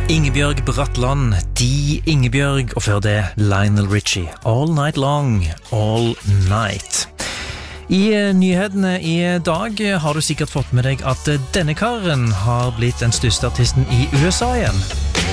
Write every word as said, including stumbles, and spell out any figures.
Ingebjørg Bratland, De Ingebjørg, og før det Lionel Richie, All Night Long, All Night. I nyhetene i dag har du sikkert fått med deg at denne karen har blitt den største artisten i U S A igjen.